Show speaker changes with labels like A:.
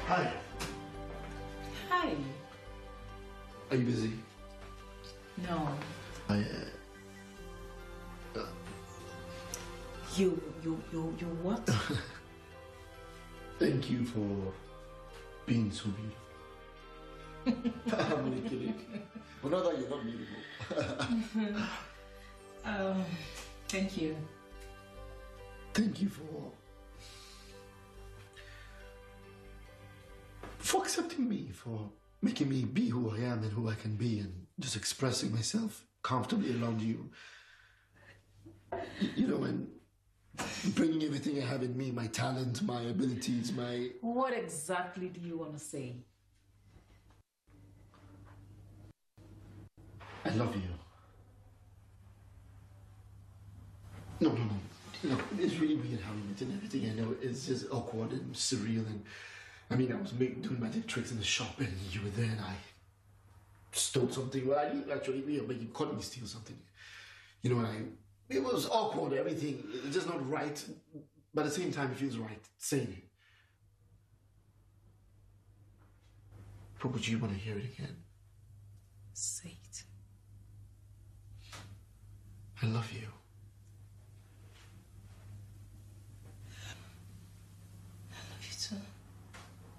A: Hi.
B: Hi.
A: Are you busy?
B: No.
A: I,
B: You what?
A: Thank you for being so beautiful. I'm only kidding. Well, not that you're not beautiful.
B: Thank you.
A: Thank you for accepting me, for making me be who I am and who I can be, and just expressing myself comfortably around you. You know, and bringing everything I have in me, my talent, my abilities, my...
B: What exactly do you want to say?
A: I love you. No. Look, it's really weird how we met and everything. I know it's just awkward and surreal. And I mean, I was doing magic tricks in the shop, and you were there, and I stole something. Well, I didn't actually, but you caught me steal something. You know, and it was awkward. Everything, it's just not right. But at the same time, it feels right saying it. But would you want to hear it again?
B: Say it.
A: I love you.